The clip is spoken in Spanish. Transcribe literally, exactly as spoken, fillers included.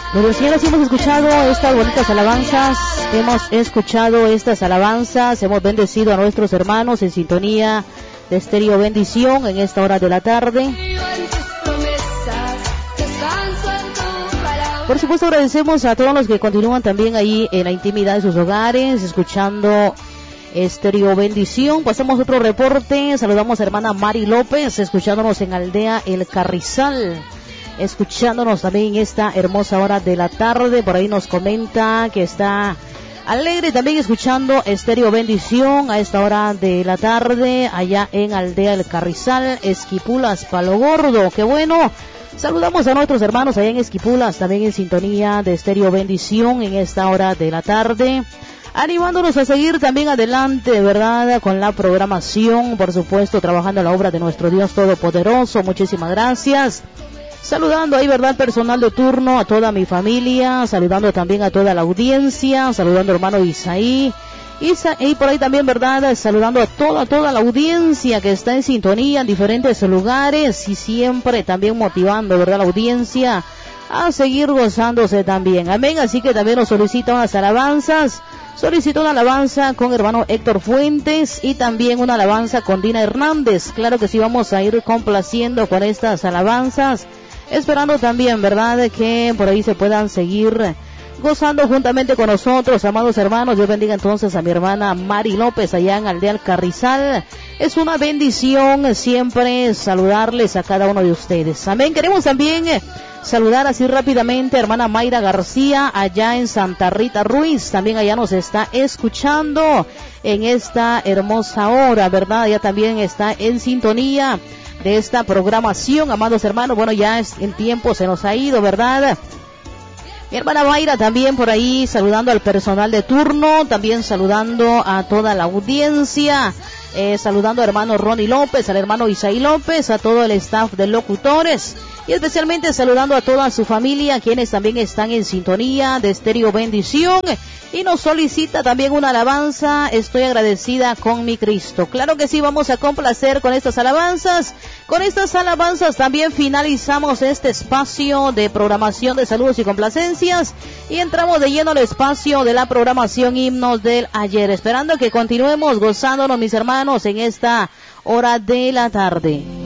Bueno, señores, hemos escuchado estas bonitas alabanzas, hemos escuchado estas alabanzas, hemos bendecido a nuestros hermanos en sintonía de Estéreo Bendición en esta hora de la tarde. Por supuesto, agradecemos a todos los que continúan también ahí en la intimidad de sus hogares, escuchando Estéreo Bendición. Pasamos otro reporte, saludamos a hermana Mari López, escuchándonos en Aldea El Carrizal, escuchándonos también en esta hermosa hora de la tarde. Por ahí nos comenta que está alegre también escuchando Estéreo Bendición a esta hora de la tarde, allá en Aldea El Carrizal, Esquipulas, Palo Gordo. ¡Qué bueno! Saludamos a nuestros hermanos allá en Esquipulas, también en sintonía de Estéreo Bendición en esta hora de la tarde, animándonos a seguir también adelante, ¿verdad?, con la programación, por supuesto, trabajando la obra de nuestro Dios Todopoderoso. Muchísimas gracias. Saludando ahí, ¿verdad?, personal de turno, a toda mi familia, saludando también a toda la audiencia, saludando al hermano Isaí, Isa, y por ahí también, ¿verdad?, saludando a toda, toda la audiencia que está en sintonía en diferentes lugares y siempre también motivando, ¿verdad?, la audiencia a seguir gozándose también. Amén. Así que también nos solicita unas alabanzas. Solicito una alabanza con hermano Héctor Fuentes y también una alabanza con Dina Hernández. Claro que sí, vamos a ir complaciendo con estas alabanzas, esperando también, ¿verdad?, que por ahí se puedan seguir gozando juntamente con nosotros, amados hermanos. Dios bendiga entonces a mi hermana Mari López allá en Aldea El Carrizal. Es una bendición siempre saludarles a cada uno de ustedes. Amén. Queremos también saludar así rápidamente a hermana Mayra García allá en Santa Rita Ruiz. También allá nos está escuchando en esta hermosa hora, ¿verdad? Ella también está en sintonía de esta programación, amados hermanos. Bueno, ya es, el tiempo se nos ha ido, ¿verdad? Mi hermana Mayra también por ahí saludando al personal de turno, también saludando a toda la audiencia, eh, saludando al hermano Ronnie López, al hermano Isaí López, a todo el staff de locutores y especialmente saludando a toda su familia, quienes también están en sintonía de Estéreo Bendición. Y nos solicita también una alabanza, estoy agradecida con mi Cristo. Claro que sí, vamos a complacer con estas alabanzas. Con estas alabanzas también finalizamos este espacio de programación de saludos y complacencias y entramos de lleno al espacio de la programación Himnos del Ayer, esperando que continuemos gozándonos, mis hermanos, en esta hora de la tarde.